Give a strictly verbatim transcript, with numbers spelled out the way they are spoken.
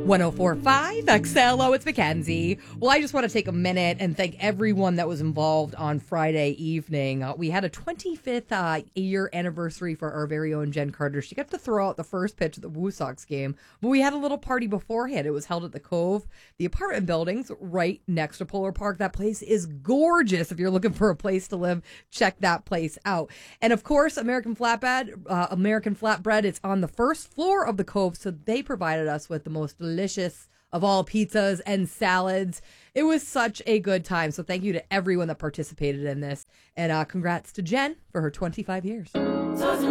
one oh four point five X L O, it's Mackenzie. Well, I just want to take a minute and thank everyone that was involved on Friday evening. Uh, we had a twenty-fifth uh, year anniversary for our very own Jen Carter. She got to throw out the first pitch of the Woo Sox game, but we had a little party beforehand. It was held at the Cove, the apartment buildings right next to Polar Park. That place is gorgeous. If you're looking for a place to live, check that place out. And of course, American Flatbread, uh, American Flatbread, it's on the first floor of the Cove, so they provided us with the most delicious of all pizzas and salads. It was such a good time. So thank you to everyone that participated in this. And uh, congrats to Jen for her twenty-five years.